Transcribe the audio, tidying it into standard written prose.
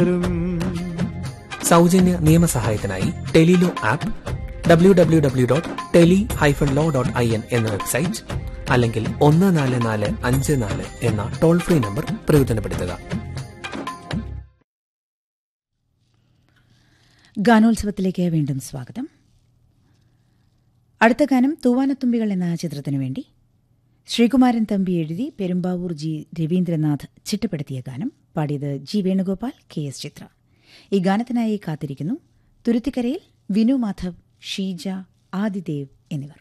സൗജന്യ നിയമസഹായത്തിനായി Tele-Law app, www.teli-law.in എന്ന website, അല്ലെങ്കിൽ 144454 എന്ന ടോൾ ഫ്രീ നമ്പർ പ്രയോജനപ്പെടുത്തുക. ഗാനോത്സവത്തിലേക്ക് വീണ്ടും സ്വാഗതം. അടുത്ത ഗാനം തൂവാനത്തുമ്പികൾ എന്ന ചിത്രത്തിനു വേണ്ടി ശ്രീകുമാരൻ തമ്പി എഴുതി പെരുമ്പാവൂർ ജി രവീന്ദ്രനാഥ് ചിട്ടപ്പെടുത്തിയ ഗാനം. പാടിയത് ജി വേണുഗോപാൽ, കെ എസ് ചിത്ര. ഈ ഗാനത്തിനായി കാത്തിരിക്കുന്നു തുരുത്തിക്കരയിൽ വിനു മാധവ്, ഷീജ, ആദിദേവ് എന്നിവർ.